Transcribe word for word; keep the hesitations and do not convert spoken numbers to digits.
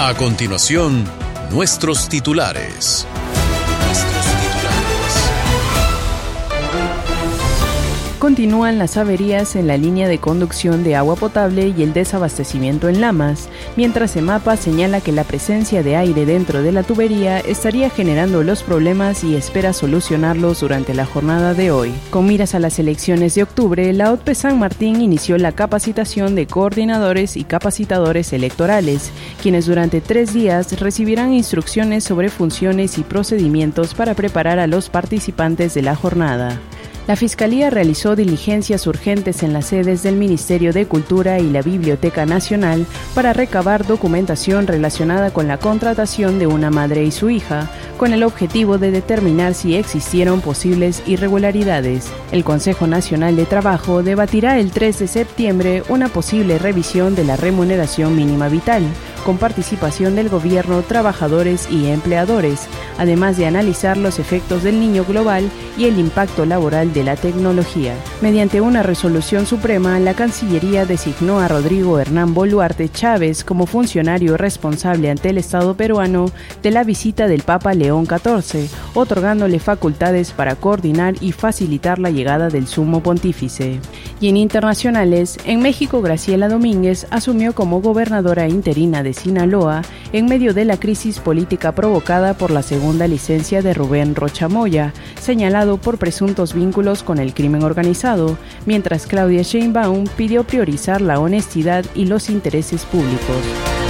A continuación, nuestros titulares. Nuestros titulares. Continúan las averías en la línea de conducción de agua potable y el desabastecimiento en Lamas, mientras EMAPA señala que la presencia de aire dentro de la tubería estaría generando los problemas y espera solucionarlos durante la jornada de hoy. Con miras a las elecciones de octubre, la O T P E San Martín inició la capacitación de coordinadores y capacitadores electorales, quienes durante tres días recibirán instrucciones sobre funciones y procedimientos para preparar a los participantes de la jornada. La Fiscalía realizó diligencias urgentes en las sedes del Ministerio de Cultura y la Biblioteca Nacional para recabar documentación relacionada con la contratación de una madre y su hija, con el objetivo de determinar si existieron posibles irregularidades. El Consejo Nacional de Trabajo debatirá el tres de septiembre una posible revisión de la remuneración mínima vital, con participación del gobierno, trabajadores y empleadores, además de analizar los efectos del niño global y el impacto laboral de la tecnología. Mediante una resolución suprema, la Cancillería designó a Rodrigo Hernán Boluarte Chávez como funcionario responsable ante el Estado peruano de la visita del Papa León catorce, otorgándole facultades para coordinar y facilitar la llegada del Sumo Pontífice. Y en internacionales, en México, Graciela Domínguez asumió como gobernadora interina de Sinaloa en medio de la crisis política provocada por la segunda licencia de Rubén Rocha Moya, señalado por presuntos vínculos con el crimen organizado, mientras Claudia Sheinbaum pidió priorizar la honestidad y los intereses públicos.